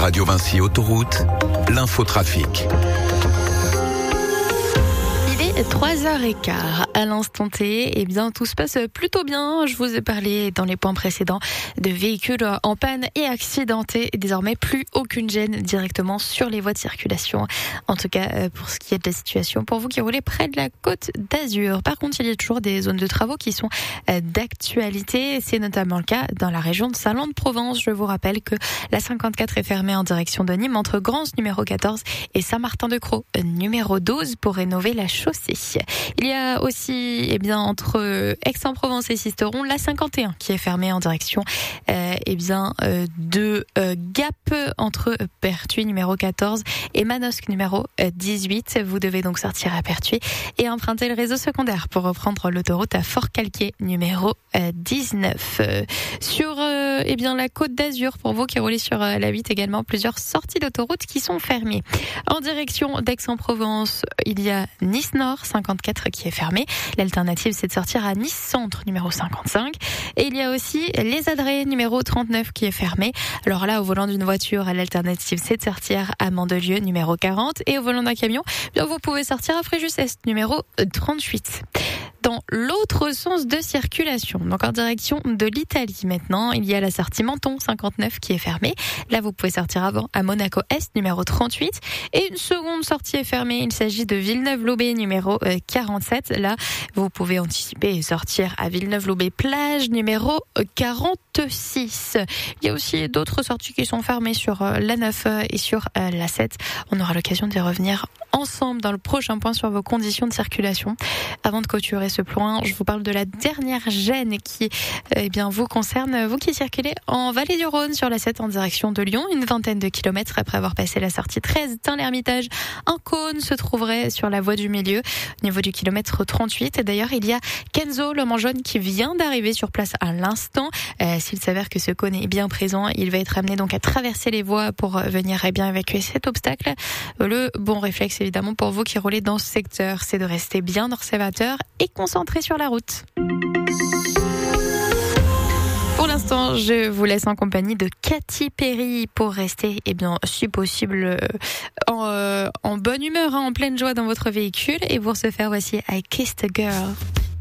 Radio Vinci Autoroute, l'infotrafic. 3h15 à l'instant T, eh bien tout se passe plutôt bien. Je vous ai parlé dans les points précédents de véhicules en panne et accidentés. Désormais, plus aucune gêne directement sur les voies de circulation. En tout cas, pour ce qui est de la situation, pour vous qui roulez près de la Côte d'Azur. Par contre, il y a toujours des zones de travaux qui sont d'actualité. C'est notamment le cas dans la région de Salon-de-Provence. Je vous rappelle que la 54 est fermée en direction de Nîmes entre Grance numéro 14 et Saint-Martin-de-Crau numéro 12 pour rénover la chaussée. Il y a aussi, entre Aix-en-Provence et Sisteron, la 51 qui est fermée en direction, de Gap entre Pertuis numéro 14 et Manosque numéro 18. Vous devez donc sortir à Pertuis et emprunter le réseau secondaire pour reprendre l'autoroute à Fort-Calquier numéro 19. Sur la Côte d'Azur, pour vous qui roulez sur la 8 également, plusieurs sorties d'autoroute qui sont fermées. En direction d'Aix-en-Provence, il y a Nice Nord 54 qui est fermé. L'alternative, c'est de sortir à Nice Centre numéro 55. Et il y a aussi les Adrets numéro 39 qui est fermé. Alors là, au volant d'une voiture, l'alternative, c'est de sortir à Mandelieu numéro 40. Et au volant d'un camion, vous pouvez sortir à Fréjus-Est numéro 38. Dans l'autre sens de circulation, donc en direction de l'Italie maintenant, il y a la sortie Menton 59 qui est fermée. Là, vous pouvez sortir avant à Monaco Est numéro 38. Et une seconde sortie est fermée, il s'agit de Villeneuve-Loubet numéro 47. Là, vous pouvez anticiper et sortir à Villeneuve-Loubet plage numéro 46. Il y a aussi d'autres sorties qui sont fermées sur la 9 et sur la 7. On aura l'occasion d'y revenir ensemble dans le prochain point sur vos conditions de circulation. Avant de clôturer ce point, je vous parle de la dernière gêne qui vous concerne, vous qui circulez en Vallée du Rhône sur la 7 en direction de Lyon, une vingtaine de kilomètres après avoir passé la sortie 13 dans l'Ermitage. Un cône se trouverait sur la voie du milieu, au niveau du kilomètre 38. Et d'ailleurs, il y a Kenzo, l'homme en jaune, qui vient d'arriver sur place à l'instant. S'il s'avère que ce cône est bien présent, il va être amené donc à traverser les voies pour venir évacuer cet obstacle. Le bon réflexe, évidemment, pour vous qui roulez dans ce secteur, c'est de rester bien observateur et concentré sur la route. Pour l'instant, je vous laisse en compagnie de Katy Perry pour rester, si possible, en bonne humeur, en pleine joie dans votre véhicule. Et pour ce faire, voici I Kissed a Girl.